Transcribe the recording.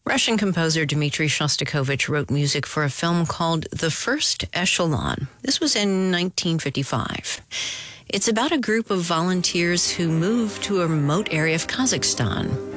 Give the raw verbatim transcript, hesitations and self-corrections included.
Russian composer Dmitri Shostakovich wrote music for a film called The First Echelon. This was in nineteen fifty-five. It's about a group of volunteers who moved to a remote area of Kazakhstan.